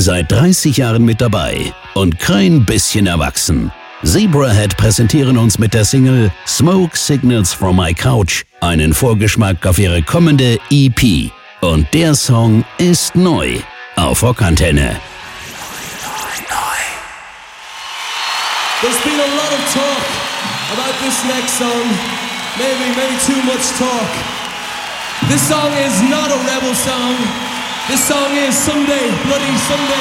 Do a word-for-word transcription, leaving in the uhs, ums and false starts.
Seit dreißig Jahren mit dabei und kein bisschen erwachsen. Zebrahead präsentieren uns mit der Single Smoke Signals from My Couch einen Vorgeschmack auf ihre kommende E P. Und der Song ist neu auf Rockantenne. There's been a lot of talk about this next song. Maybe, maybe too much talk. This song is not a rebel song. This song is Someday, Bloody Someday.